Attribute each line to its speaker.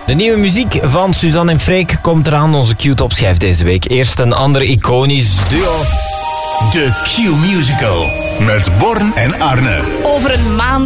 Speaker 1: De nieuwe muziek van Suzanne en Freek komt eraan, onze Q-topschijf deze week. Eerst een ander iconisch duo.
Speaker 2: De Q-musical met Born en Arne.
Speaker 3: Over een maand